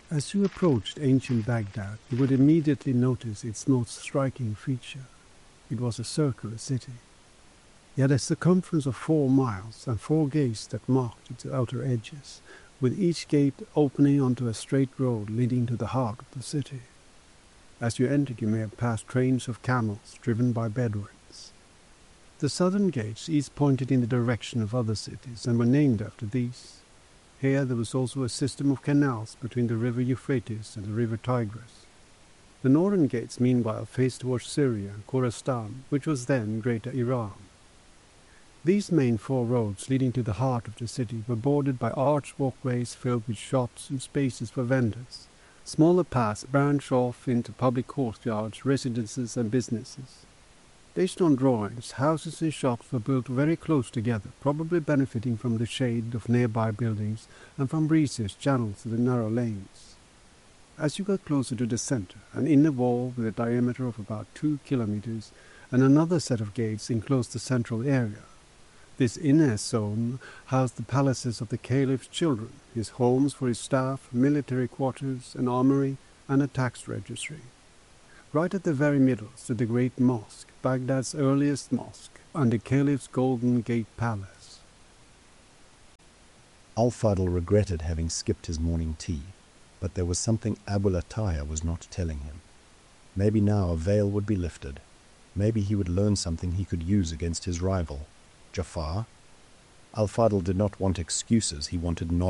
As you approached ancient Baghdad, you would immediately notice its most striking feature. It was a circular city. It had a circumference of 4 miles and 4 gates that marked its outer edges, with each gate opening onto a straight road leading to the heart of the city. As you entered, you may have passed trains of camels driven by Bedouins. The southern gates each pointed in the direction of other cities and were named after these. Here there was also a system of canals between the river Euphrates and the river Tigris. The northern gates, meanwhile, faced towards Syria and Khorasan, which was then Greater Iran. These main 4 roads leading to the heart of the city were bordered by arched walkways filled with shops and spaces for vendors. Smaller paths branched off into public courtyards, residences and businesses. Based on drawings, houses and shops were built very close together, probably benefiting from the shade of nearby buildings and from breezes channeled through the narrow lanes. As you got closer to the center, an inner wall with a diameter of about 2 kilometers and another set of gates enclosed the central area. This inner zone housed the palaces of the caliph's children, his homes for his staff, military quarters, an armory, and a tax registry. Right at the very middle stood the Great Mosque, Baghdad's earliest mosque, and the Caliph's Golden Gate Palace. Al-Fadl regretted having skipped his morning tea, but there was something Abu Lataya was not telling him. Maybe now a veil would be lifted. Maybe he would learn something he could use against his rival, Jafar. Al-Fadl did not want excuses, he wanted knowledge.